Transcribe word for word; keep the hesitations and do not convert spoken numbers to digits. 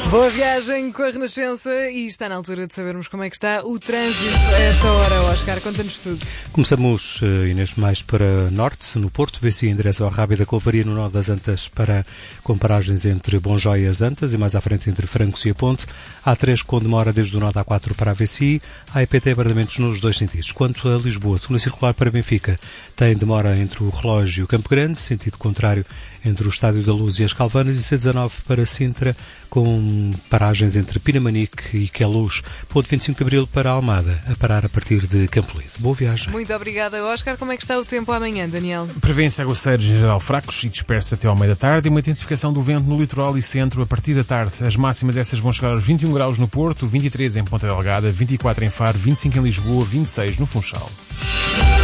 Boa viagem com a Renascença e está na altura de sabermos como é que está o trânsito a esta hora. Oscar, conta-nos tudo. Começamos, Inês, mais para norte, no Porto, vê-se em direção à Rábida, com avaria no nó das Antas para com paragens entre Bonjói e as Antas e mais à frente entre Francos e a Ponte. A três com demora desde o nó da A quatro para a A V C I. A E P T abardamentos nos dois sentidos. Quanto a Lisboa, segunda circular para Benfica, tem demora entre o Relógio e o Campo Grande, sentido contrário entre o Estádio da Luz e as Calvanas, e C dezanove para Sintra, com paragens entre Pinamanique e Queluz. Ponto vinte e cinco de Abril para Almada, a parar a partir de Campolide. Boa viagem. Muito obrigada, Oscar. Como é que está o tempo amanhã, Daniel? Prevêem-se aguaceiros em geral fracos e dispersos até ao meio da tarde e uma intensificação do vento no litoral e centro a partir da tarde. As máximas essas vão chegar aos vinte e um graus no Porto, vinte e três em Ponta Delgada, vinte e quatro em Faro, vinte e cinco em Lisboa, vinte e seis no Funchal.